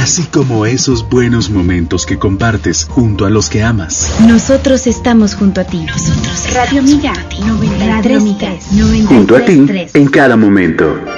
así como esos buenos momentos que compartes junto a los que amas. Nosotros estamos junto a ti. Radio Amiga 93.3. Junto a ti en cada momento.